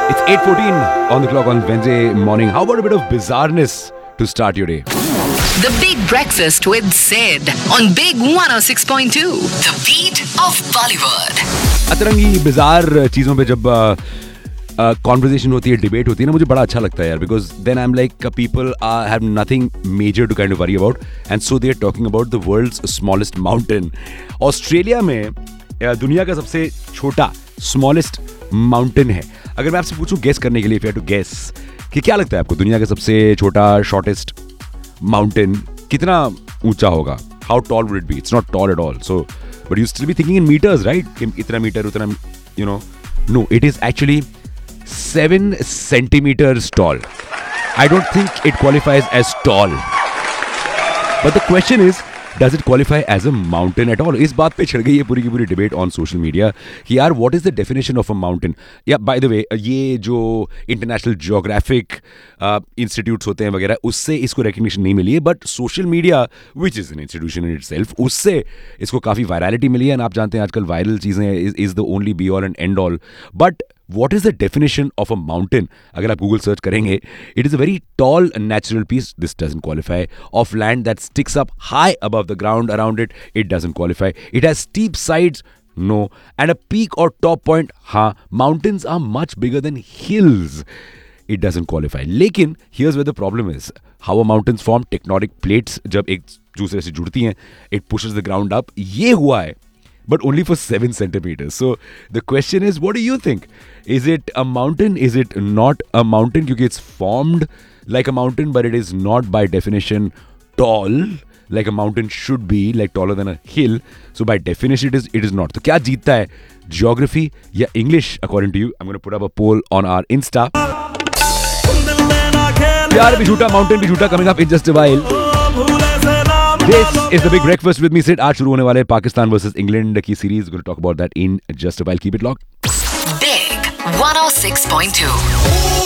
It's 8:14 on the clock on Wednesday morning. How about a bit of bizarreness to start your day? The Big Breakfast with Sid on Big 106.2. The beat of Bollywood. अतरंगी bizarre चीज़ों पे जब conversation होती है, debate होती है ना, मुझे बड़ा अच्छा लगता है यार, because then I am like people have nothing major to kind of worry about and so they are talking about the world's smallest mountain. Australia में दुनिया का सबसे छोटा स्मॉलेस्ट माउंटेन है. अगर मैं आपसे पूछूं गेस करने के लिए, if you have to guess, कि क्या लगता है आपको दुनिया का सबसे छोटा शॉर्टेस्ट माउंटेन कितना ऊंचा होगा? How tall would it be? It's not toll at all, so but you still be thinking in metres, right? इतना मीटर उतना, you know. No, it is actually 7 centimeters tall. I don't think it qualifies as tall. But the question is, does it qualify as a mountain at all? इस बात पे छिड़ गई है पूरी की पूरी डिबेट ऑन सोशल मीडिया कि यार what is the definition of a mountain. या बाय द वे, ये जो इंटरनेशनल जियोग्राफिक इंस्टीट्यूट्स होते हैं वगैरह, उससे इसको रिकग्निशन नहीं मिली है, but social media which is an institution in itself, उससे इसको काफ़ी वायरलिटी मिली है. एंड आप जानते हैं आजकल वायरल चीज़ें is the only be all and and all. But what is the definition of a mountain? अगर आप Google search करेंगे, it is a very tall natural piece. This doesn't qualify. Of land that sticks up high above the ground around it, it doesn't qualify. It has steep sides, no. And a peak or top point, हाँ. Mountains are much bigger than hills. It doesn't qualify. लेकिन here's where the problem is. How a mountains form, tectonic plates जब एक दूसरे से जुड़ती हैं, it pushes the ground up. ये हुआ है, but only for 7 centimeters. So the question is, what do you think? Is it a mountain? Is it not a mountain? Because it's formed like a mountain, but it is not by definition tall, like a mountain should be, like taller than a hill. So by definition, it is not. So क्या जीतता है, geography या English? According to you, I'm going to put up a poll on our Insta. प्यार भी झूठा, mountain भी झूठा, coming up in just a while. This is the Big Breakfast with me, Sid. आज शुरू होने वाले पाकिस्तान वर्सेस इंग्लैंड की series. Going to talk about that in just a while. Keep it locked. Big 106.2.